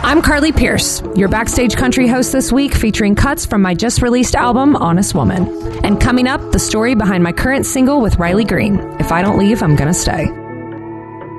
I'm Carly Pierce, your Backstage Country host this week, featuring cuts from my just-released album, Honest Woman. And coming up, the story behind my current single with Riley Green, If I Don't Leave, I'm Gonna Stay.